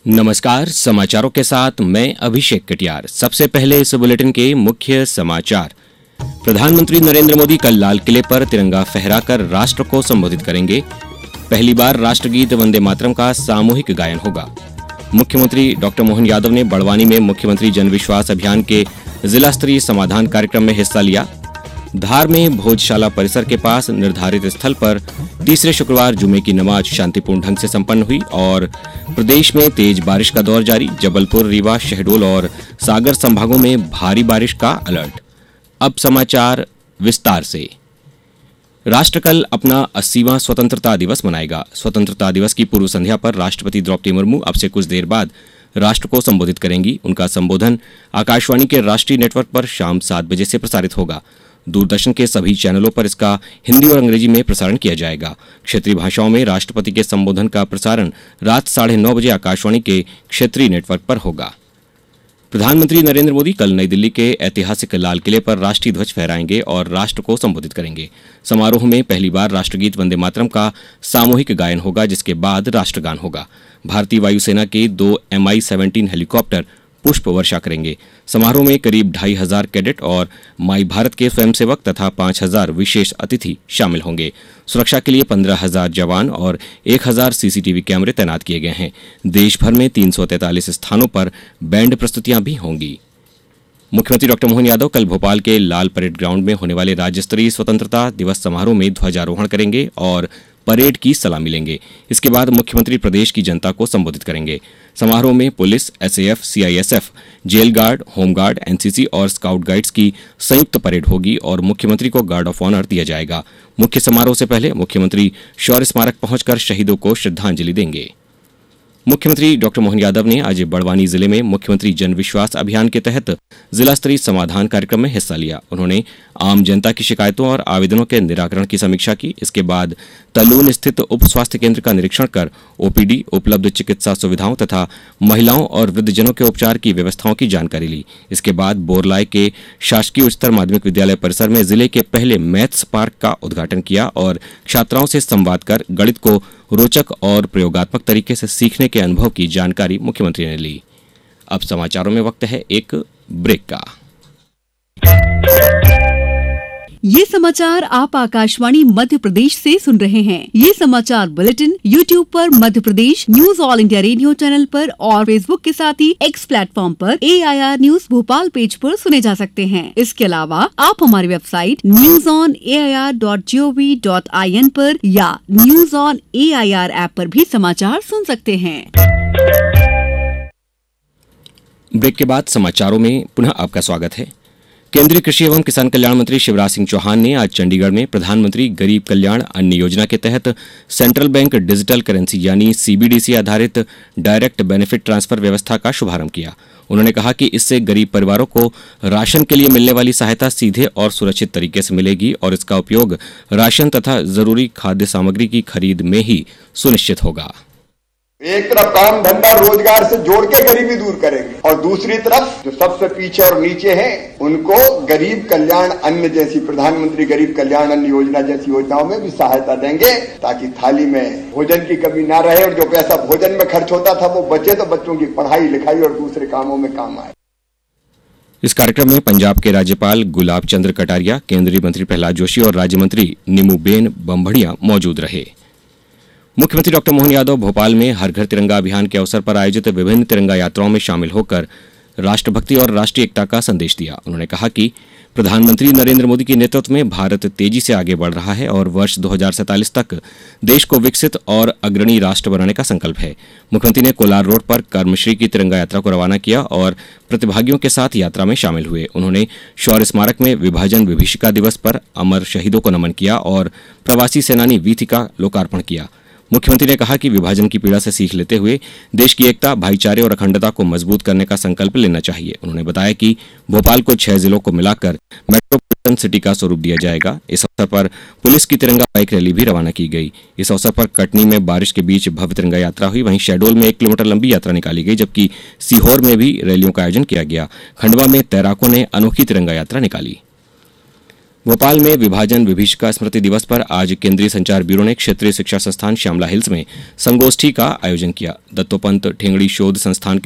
नमस्कार, समाचारों के साथ मैं अभिषेक कटियार। सबसे पहले इस बुलेटिन के मुख्य समाचार। प्रधानमंत्री नरेंद्र मोदी कल लाल किले पर तिरंगा फहराकर राष्ट्र को संबोधित करेंगे। पहली बार राष्ट्रगीत वंदे मातरम का सामूहिक गायन होगा। मुख्यमंत्री डॉक्टर मोहन यादव ने बड़वानी में मुख्यमंत्री जन विश्वास अभियान के जिला स्तरीय समाधान कार्यक्रम में हिस्सा लिया। धार में भोजशाला परिसर के पास निर्धारित स्थल पर तीसरे शुक्रवार जुमे की नमाज शांतिपूर्ण ढंग से संपन्न हुई और प्रदेश में तेज बारिश का दौर जारी। जबलपुर, रीवा, शहडोल और सागर संभागों में भारी बारिश का अलर्ट। अब समाचार विस्तार से। राष्ट्र कल अपना 80वां स्वतंत्रता दिवस मनाएगा। स्वतंत्रता दिवस की पूर्व संध्या पर राष्ट्रपति द्रौपदी मुर्मू अब से कुछ देर बाद राष्ट्र को संबोधित करेंगी। उनका संबोधन आकाशवाणी के राष्ट्रीय नेटवर्क पर शाम 7 बजे से प्रसारित होगा। दूरदर्शन के सभी चैनलों पर इसका हिंदी और अंग्रेजी में प्रसारण किया जाएगा। क्षेत्रीय भाषाओं में राष्ट्रपति के संबोधन का प्रसारण रात 9:30 बजे आकाशवाणी के क्षेत्रीय नेटवर्क पर होगा। प्रधानमंत्री नरेंद्र मोदी कल नई दिल्ली के ऐतिहासिक लाल किले पर राष्ट्रीय ध्वज फहराएंगे और राष्ट्र को संबोधित करेंगे। समारोह में पहली बार राष्ट्रगीत वंदे मातरम का सामूहिक गायन होगा, जिसके बाद राष्ट्रगान होगा। भारतीय वायुसेना के 2 Mi-17 हेलीकॉप्टर पुष्प वर्षा करेंगे। समारोह में करीब 2500 कैडेट और माई भारत के स्वयंसेवक तथा 5000 विशेष अतिथि शामिल होंगे। सुरक्षा के लिए 15000 जवान और 1000 सीसीटीवी कैमरे तैनात किए गए हैं। देश भर में 343 स्थानों पर बैंड प्रस्तुतियां भी होंगी। मुख्यमंत्री डॉक्टर मोहन यादव कल भोपाल के लाल परेड ग्राउंड में होने वाले राज्य स्तरीय स्वतंत्रता दिवस समारोह में ध्वजारोहण करेंगे और परेड की सलामी लेंगे। इसके बाद मुख्यमंत्री प्रदेश की जनता को संबोधित करेंगे। समारोह में police, SAF, CISF, jail guard, home guard, NCC और स्काउट गाइड्स की संयुक्त परेड होगी और मुख्यमंत्री को गार्ड ऑफ ऑनर दिया जाएगा। मुख्य समारोह से पहले मुख्यमंत्री शौर्य स्मारक पहुंचकर शहीदों को श्रद्धांजलि देंगे। मुख्यमंत्री डॉक्टर मोहन यादव ने आज बड़वानी जिले में मुख्यमंत्री जन विश्वास अभियान के तहत जिला स्तरीय समाधान कार्यक्रम में हिस्सा लिया। उन्होंने आम जनता की शिकायतों और आवेदनों के निराकरण की समीक्षा की। इसके बाद तलून स्थित उप स्वास्थ्य केंद्र का निरीक्षण कर ओपीडी, उपलब्ध चिकित्सा सुविधाओं तथा महिलाओं और वृद्धजनों के उपचार की व्यवस्थाओं की जानकारी ली। इसके बाद बोरलाय के शासकीय उच्चतर माध्यमिक विद्यालय परिसर में जिले के पहले मैथ्स पार्क का उद्घाटन किया और छात्राओं से संवाद कर गणित को रोचक और प्रयोगात्मक तरीके से सीखने के अनुभव की जानकारी मुख्यमंत्री ने ली। अब समाचारों में वक्त है एक ब्रेक का। ये समाचार आप आकाशवाणी मध्य प्रदेश से सुन रहे हैं। ये समाचार बुलेटिन YouTube पर Madhya Pradesh news all India radio channel पर और Facebook के साथ ही X प्लेटफॉर्म पर AIR न्यूज भोपाल पेज पर सुने जा सकते हैं। इसके अलावा आप हमारी वेबसाइट newsonair.gov.in पर या न्यूज ऑन AIR ऐप पर भी समाचार सुन सकते हैं। ब्रेक के बाद समाचारों में पुनः आपका स्वागत है। केंद्रीय कृषि एवं किसान कल्याण मंत्री शिवराज सिंह चौहान ने आज चंडीगढ़ में प्रधानमंत्री गरीब कल्याण अन्न योजना के तहत सेंट्रल बैंक डिजिटल करेंसी यानी CBDC आधारित डायरेक्ट बेनिफिट ट्रांसफर व्यवस्था का शुभारंभ किया। उन्होंने कहा कि इससे गरीब परिवारों को राशन के लिए मिलने वाली सहायता सीधे और सुरक्षित तरीके से मिलेगी और इसका उपयोग राशन तथा जरूरी खाद्य सामग्री की खरीद में ही सुनिश्चित होगा। एक तरफ काम धंधा रोजगार से जोड़ के गरीबी दूर करेंगे और दूसरी तरफ जो सबसे पीछे और नीचे हैं उनको गरीब कल्याण अन्न जैसी, प्रधानमंत्री गरीब कल्याण अन्न योजना जैसी योजनाओं में भी सहायता देंगे ताकि थाली में भोजन की कमी ना रहे और जो पैसा भोजन में खर्च होता था वो बचे तो बच्चों की पढ़ाई लिखाई और दूसरे कामों में काम आए। इस कार्यक्रम में पंजाब के राज्यपाल गुलाब चंद्र कटारिया, केंद्रीय मंत्री प्रहलाद जोशी और राज्य मंत्री नीमूबेन बम्भड़िया मौजूद रहे। मुख्यमंत्री डॉक्टर मोहन यादव भोपाल में हर घर तिरंगा अभियान के अवसर पर आयोजित विभिन्न तिरंगा यात्राओं में शामिल होकर राष्ट्रभक्ति और राष्ट्रीय एकता का संदेश दिया। उन्होंने कहा कि प्रधानमंत्री नरेंद्र मोदी के नेतृत्व में भारत तेजी से आगे बढ़ रहा है और वर्ष 2047 तक देश को विकसित और अग्रणी राष्ट्र बनाने का संकल्प है। मुख्यमंत्री ने कोलार रोड पर कर्मश्री की तिरंगा यात्रा को रवाना किया और प्रतिभागियों के साथ यात्रा में शामिल हुए। उन्होंने शौर्य स्मारक में विभाजन विभीषिका दिवस पर अमर शहीदों को नमन किया और प्रवासी सेनानी वीथी का लोकार्पण किया। मुख्यमंत्री ने कहा कि विभाजन की पीड़ा से सीख लेते हुए देश की एकता, भाईचारे और अखंडता को मजबूत करने का संकल्प लेना चाहिए। उन्होंने बताया कि भोपाल को 6 जिलों को मिलाकर मेट्रोपॉलिटन सिटी का स्वरूप दिया जाएगा। इस अवसर पर पुलिस की तिरंगा बाइक रैली भी रवाना की गई। इस अवसर पर कटनी में बारिश के बीच भव्य तिरंगा यात्रा हुई। वहीं शहडोल में 1 किलोमीटर लंबी यात्रा निकाली गई, जबकि सीहोर में भी रैलियों का आयोजन किया गया। खंडवा में तैराकों ने अनोखी तिरंगा यात्रा निकाली। भोपाल में विभाजन विभीषिका स्मृति दिवस पर आज केंद्रीय संचार ब्यूरो ने क्षेत्रीय शिक्षा संस्थान श्यामला हिल्स में संगोष्ठी का आयोजन किया। दत्तोपंत ठेंगड़ी शोध संस्थान के